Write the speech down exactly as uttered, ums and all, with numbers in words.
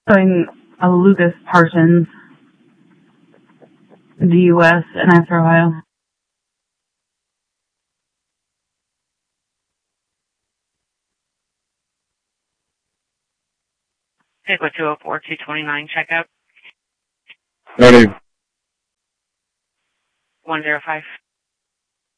Showing a Lucas Parsons, the U S and after Ohio. Take with two oh four, two twenty-nine, check out. Ready. one oh five.